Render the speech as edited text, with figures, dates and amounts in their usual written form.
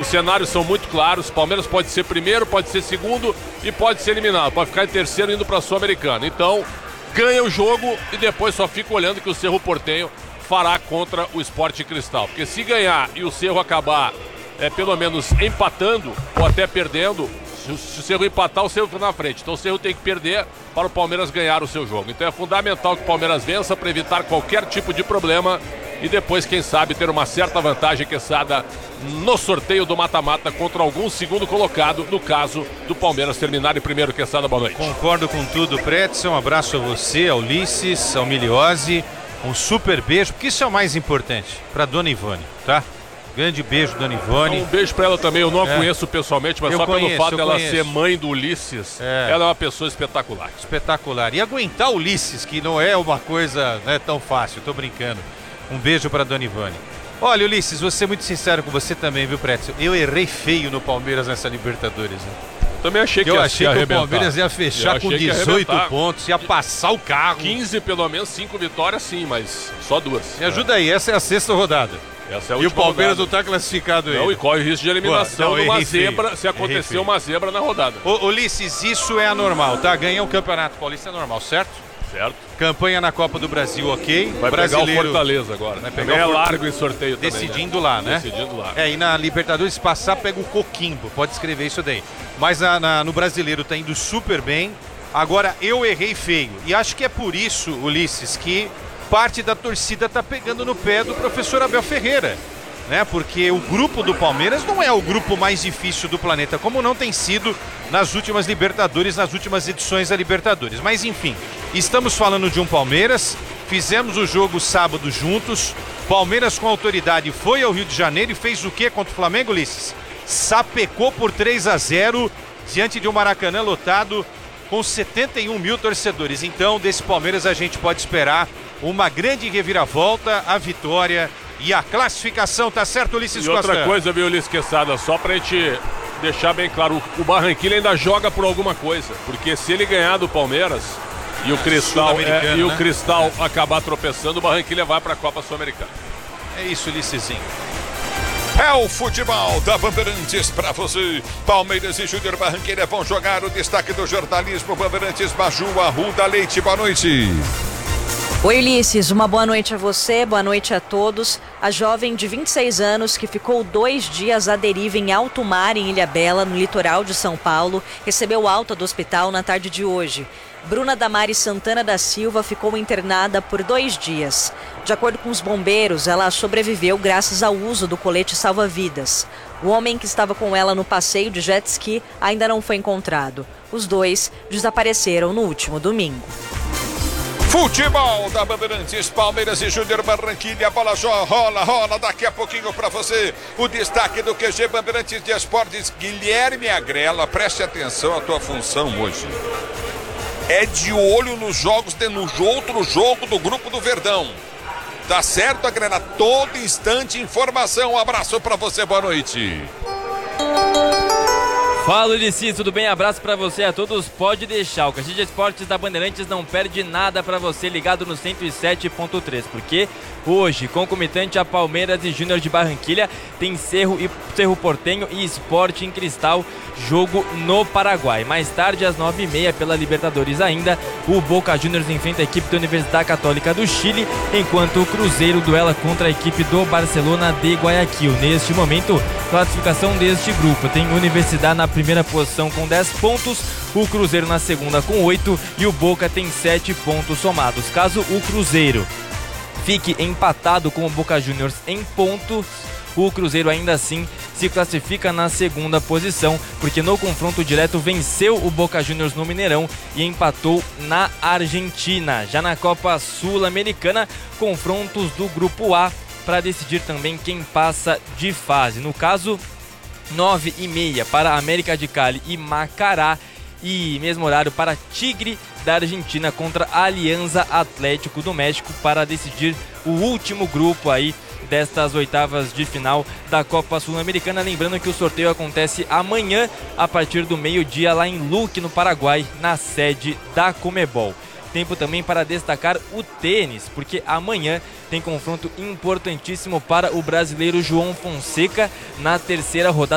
Os cenários são muito claros. O Palmeiras pode ser primeiro, pode ser segundo e pode ser eliminado. Pode ficar em terceiro indo para a Sul-Americana. Então, ganha o jogo e depois só fica olhando que o Cerro Porteño fará contra o Sporting Cristal. Porque se ganhar e o Cerro acabar pelo menos empatando ou até perdendo, se o Cerro empatar, o Cerro fica na frente. Então o Cerro tem que perder para o Palmeiras ganhar o seu jogo. Então é fundamental que o Palmeiras vença para evitar qualquer tipo de problema e depois, quem sabe, ter uma certa vantagem queçada no sorteio do mata-mata contra algum segundo colocado, no caso do Palmeiras terminar em primeiro. Queçada, boa noite. Concordo com tudo, Pretzel. Um abraço a você, ao Ulisses, ao Miliose. Um super beijo, porque isso é o mais importante para dona Ivone, tá? Grande beijo, dona Ivone. Um beijo pra ela também, eu não a conheço pessoalmente, mas só pelo fato dela ser mãe do Ulisses, ela é uma pessoa espetacular. Espetacular. E aguentar o Ulisses, que não é uma coisa tão fácil, tô brincando. Um beijo pra dona Ivone. Olha, Ulisses, vou ser muito sincero com você também, viu, Pretzel? Eu errei feio no Palmeiras nessa Libertadores, né? Também achei que eu achei que o Palmeiras ia fechar com 18 pontos, ia passar o carro. 15 pelo menos, 5 vitórias sim, mas só 2. Me ajuda aí, essa é a 6ª rodada. Essa é a e o Palmeiras rodada. não está classificado ainda. Não, e corre o risco de eliminação numa zebra, se acontecer uma zebra na rodada. Ulisses, isso é anormal, tá? Ganhar o Campeonato Paulista é normal, certo? Certo. Campanha na Copa do Brasil, ok. Vai pegar o Fortaleza agora. Vai pegar largo em sorteio também. Decidindo lá, né? Decidindo lá. E na Libertadores passar, pega o Coquimbo. Pode escrever isso daí. Mas no Brasileiro tá indo super bem. Agora, eu errei feio. E acho que é por isso, Ulisses, que parte da torcida tá pegando no pé do professor Abel Ferreira, né? Porque o grupo do Palmeiras não é o grupo mais difícil do planeta, como não tem sido nas últimas Libertadores, nas últimas edições da Libertadores. Mas enfim, estamos falando de um Palmeiras, fizemos o jogo sábado juntos, Palmeiras com autoridade foi ao Rio de Janeiro e fez o que contra o Flamengo, Ulisses? Sapecou por 3-0 diante de um Maracanã lotado com 71 mil torcedores. Então, desse Palmeiras a gente pode esperar uma grande reviravolta, a vitória e a classificação, tá certo, Ulisses Costa? E outra coisa, viu, Ulisses Queçada, só pra gente deixar bem claro, o Barranquilla ainda joga por alguma coisa, porque se ele ganhar do Palmeiras e o Cristal, acabar tropeçando, o Barranquilla vai pra Copa Sul-Americana. É isso, Ulissesinho. É o futebol da Bandeirantes pra você. Palmeiras e Júnior Barranquilla vão jogar o destaque do jornalismo. Bandeirantes, Baju, Arruda Leite, boa noite. Oi, Ulisses, uma boa noite a você, boa noite a todos. A jovem de 26 anos que ficou 2 dias à deriva em alto mar em Ilhabela, no litoral de São Paulo, recebeu alta do hospital na tarde de hoje. Bruna Damares Santana da Silva ficou internada por 2 dias. De acordo com os bombeiros, ela sobreviveu graças ao uso do colete salva-vidas. O homem que estava com ela no passeio de jet ski ainda não foi encontrado. Os dois desapareceram no último domingo. Futebol da Bandeirantes, Palmeiras e Júnior Barranquilla, a bola rola daqui a pouquinho pra você. O destaque do QG Bandeirantes de Esportes, Guilherme Agrela, preste atenção à tua função hoje. É de olho nos jogos, no outro jogo do Grupo do Verdão. Tá certo, Agrela? Todo instante informação. Um abraço pra você, boa noite. Fala, Ulisses, tudo bem? Abraço pra você a todos, pode deixar. O QG Esportes da Bandeirantes não perde nada pra você ligado no 107.3, porque hoje, concomitante a Palmeiras e Júnior de Barranquilla, tem Cerro Porteño e Sporting Cristal, jogo no Paraguai. Mais tarde, às 9h30, pela Libertadores ainda, o Boca Juniors enfrenta a equipe da Universidade Católica do Chile, enquanto o Cruzeiro duela contra a equipe do Barcelona de Guayaquil. Neste momento, classificação deste grupo, tem Universidade na primeira posição com 10 pontos, o Cruzeiro na segunda com 8 e o Boca tem 7 pontos somados. Caso o Cruzeiro fique empatado com o Boca Juniors em pontos, o Cruzeiro ainda assim se classifica na segunda posição, porque no confronto direto venceu o Boca Juniors no Mineirão e empatou na Argentina. Já na Copa Sul-Americana, confrontos do Grupo A para decidir também quem passa de fase. No caso, 9h30 para América de Cali e Macará, e mesmo horário para Tigre da Argentina contra Alianza Atlético do México para decidir o último grupo aí destas oitavas de final da Copa Sul-Americana. Lembrando que o sorteio acontece amanhã a partir do meio-dia lá em Luque, no Paraguai, na sede da Conmebol. Tempo também para destacar o tênis, porque amanhã tem confronto importantíssimo para o brasileiro João Fonseca na terceira rodada